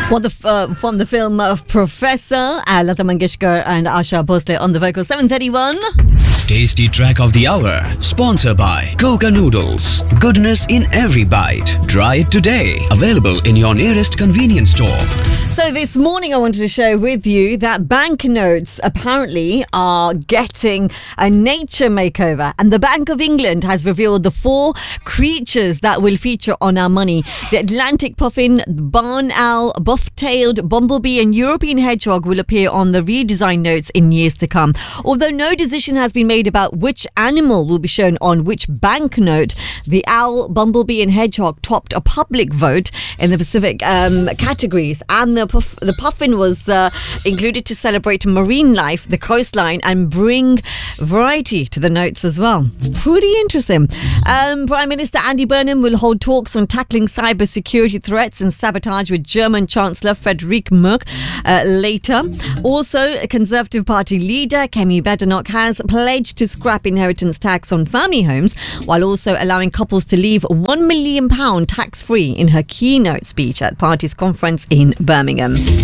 Well, from the film of Professor, Lata Mangeshkar and Asha Bhosle on the vocal. 7:31. Tasty track of the hour, sponsored by Coca Noodles. Goodness in every bite. Try it today. Available in your nearest convenience store. So this morning I wanted to share with you that banknotes apparently are getting a nature makeover, and the Bank of England has revealed the 4 creatures that will feature on our money. The Atlantic puffin, barn owl, buff-tailed bumblebee and European hedgehog will appear on the redesigned notes in years to come. Although no decision has been made about which animal will be shown on which banknote, the owl, bumblebee and hedgehog topped a public vote in the Pacific categories, and the puffin was included to celebrate marine life, the coastline, and bring variety to the notes as well. Pretty interesting. Prime Minister Andy Burnham will hold talks on tackling cybersecurity threats and sabotage with German Chancellor Friedrich Merz later. Also, Conservative Party leader Kemi Badenoch has pledged to scrap inheritance tax on family homes, while also allowing couples to leave £1 million tax-free in her keynote speech at the party's conference in Birmingham.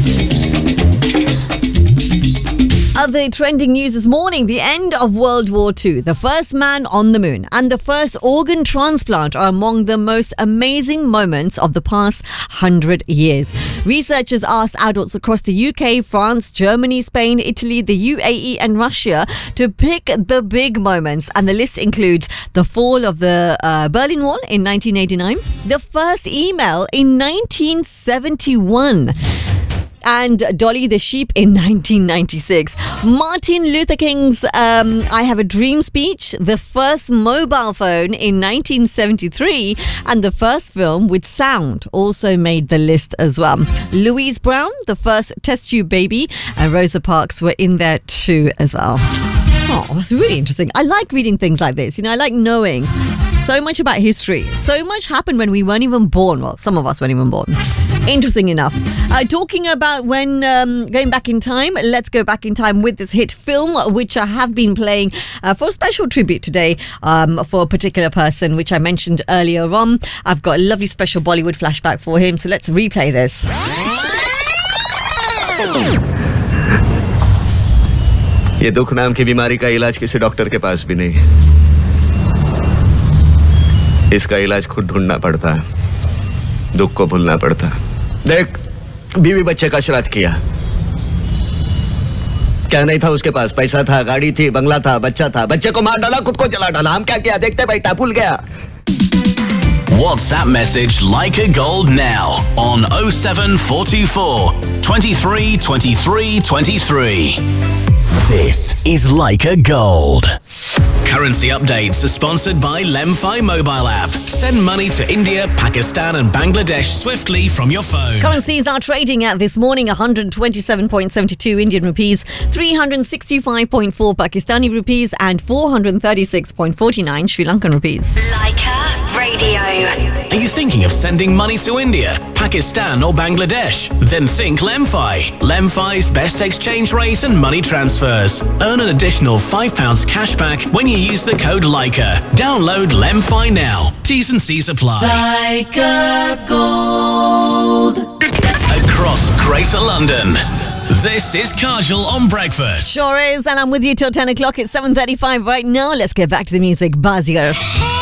Other trending news this morning: the end of World War II, the first man on the moon, and the first organ transplant are among the most amazing moments of the past 100 years. Researchers asked adults across the UK, France, Germany, Spain, Italy, the UAE and Russia to pick the big moments, and the list includes the fall of the Berlin Wall in 1989, the first email in 1971, and Dolly the sheep in 1996. Martin Luther King's I Have a Dream speech, the first mobile phone in 1973, and the first film with sound also made the list as well. Louise Brown, the first test tube baby, and Rosa Parks were in there too as well. Oh, that's really interesting. I like reading things like this. I like knowing so much about history. So much happened when we weren't even born. Well, some of us weren't even born. Interesting enough. Talking about when going back in time, let's go back in time with this hit film, which I have been playing for a special tribute today for a particular person, which I mentioned earlier on. I've got a lovely special Bollywood flashback for him, so let's replay this. ये दुख नाम की बीमारी का इलाज किसी doctor के पास भी नहीं है। इसका इलाज खुद ढूंढना पड़ता है, दुख को भूलना पड़ता है। देख, बीवी बच्चे का श्राद्ध किया, क्या नहीं था उसके पास? पैसा था, गाड़ी थी, बंगला था, बच्चा था, बच्चे को मार डाला, खुद को जला डाला। हम क्या किया? देखते बैठा, भूल गया। WhatsApp message Leica Gold now on 07424 23 23 23. This is Leica Gold. Currency updates are sponsored by Lemfi mobile app. Send money to India, Pakistan and Bangladesh swiftly from your phone. Currencies are trading at this morning: 127.72 Indian rupees, 365.4 Pakistani rupees and 436.49 Sri Lankan rupees. Leica Radio. Are you thinking of sending money to India, Pakistan or Bangladesh? Then think Lemfi. Lemfi's best exchange rate and money transfers. Earn an additional £5 cash back when you use the code Leica. Download Lemfi now. T's and C's apply. Leica Gold. Across Greater London, this is Kajal on Breakfast. Sure is, and I'm with you till 10 o'clock. It's 7:35 right now. Let's get back to the music. Bazziger.